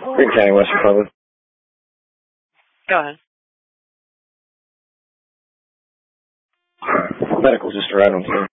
Green County, Western Public. Go ahead. Medical's just around here.